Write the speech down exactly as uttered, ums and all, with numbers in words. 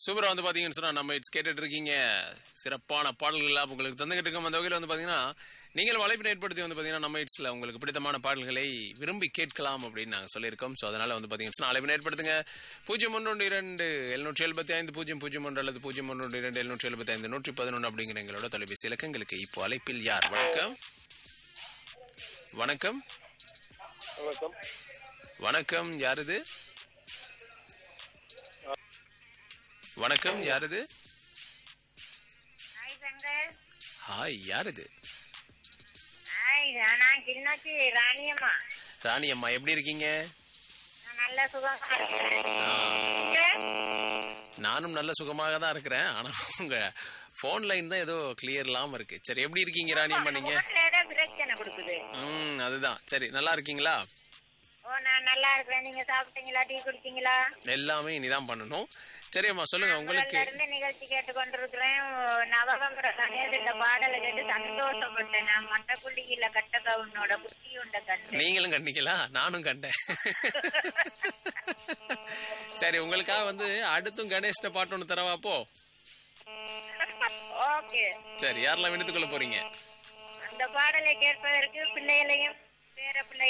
சூப்பரா வந்து பாத்தீங்கன்னு சொன்னா நம்ம இட்ஸ் கேட்டுட்டு இருக்கீங்க. சிறப்பான பாடல்கள் எல்லாம் உங்களுக்கு தந்துகிட்டு இருக்கும். அந்த வகையில் வந்து பாத்தீங்கன்னா நீங்கள் வலைப்பினை ஏற்படுத்தி வந்து பாத்தீங்கன்னா நம்ம இட்ஸ்ல உங்களுக்கு பிடித்தமான பாடல்களை விரும்பி கேட்கலாம் அப்படின்னு நாங்க சொல்லியிருக்கோம். ஸோ அதனால வந்து பாத்தீங்கன்னா அழைப்பினை ஏற்படுத்துங்க. பூஜ்ஜியம் ஒன்று ஒன்று இரண்டு எழுநூற்றி எழுபத்தி ஐந்து பூஜ்ஜியம் பூஜ்ஜியம் ஒன்று அல்லது பூஜ்ஜியம் ஒன்று ஒன்று இரண்டு எழுநூற்றி எழுபத்தி ஐந்து நூற்றி பதினொன்று அப்படிங்கிற எங்களோட தொலைபேசி இலக்கங்களுக்கு இப்போ அழைப்பில் யார்? வணக்கம் வணக்கம் வணக்கம் வணக்கம் யாருது? வணக்கம் யாருது? ஹாய் சங்கர். ஹாய் யாருது? ஹாய் நான் கிளிநொச்சி ராணியம்மா. ராணி அம்மா எப்படி இருக்கீங்க? நான் நல்ல சுகமா இருக்கேன். நானும் நல்ல சுகமாக தான் இருக்கிறேன். ஆனா உங்க போன் லைன் தான் ஏதோ கிளியர் இல்லாம இருக்கு. சரி எப்படி இருக்கீங்க ராணி அம்மா நீங்க? பிரச்சனை கொடுக்குது. ம் அதுதான். சரி நல்லா இருக்கீங்களா? ஓ நான் நல்லா இருக்கிறேன். நீங்க சாப்பிட்டீங்களா? டீ குடிச்சீங்களா? எல்லாமே இனிதான் பண்ணணும். சரி அம்மா சொல்லுங்க உங்களுக்கு. இருந்து நிகழ்ச்சி கேட்டு கொண்டிருக்கிறேன். நவகம்பர கணேச பாடலை கேட்டு சந்தோஷப்பட்டேன். நான் மட்டப்புள்ளியில கட்டக்க உன்னோட குட்டி உண்ட கண்டு. நீங்களும் கண்டிங்களா? நானும் கண்டேன். சரி உங்களுக்காக வந்து அடுத்தும் கணேஷ்ட பாட்டு ஒண்ணு தரவா அப்போ? ஓகே. சரி யாரெல்லாம் விடுத்துக்கொள்ள போறீங்க? அந்த பாடலை கேட்பதற்கு பிள்ளைகளையும் பேர பிள்ளை